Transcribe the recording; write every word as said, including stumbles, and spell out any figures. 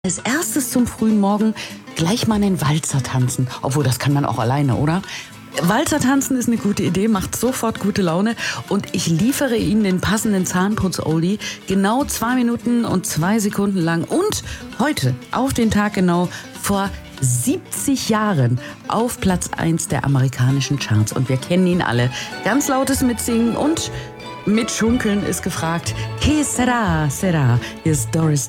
Als erstes zum frühen Morgen gleich mal einen Walzer tanzen. Obwohl, das kann man auch alleine, oder? Walzer tanzen ist eine gute Idee, macht sofort gute Laune. Und ich liefere Ihnen den passenden Zahnputz-Oldie genau zwei Minuten und zwei Sekunden lang. Und heute, auf den Tag genau, vor siebzig Jahren auf Platz eins der amerikanischen Charts. Und wir kennen ihn alle. Ganz lautes Mitsingen und mitschunkeln ist gefragt. Que sera, sera. Hier ist Doris